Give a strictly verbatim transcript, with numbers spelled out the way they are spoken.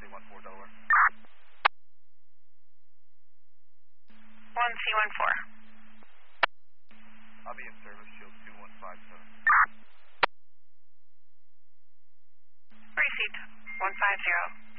one four Delaware. one C one four. I'll be in service, Shield two one five seven. Received. one five zero.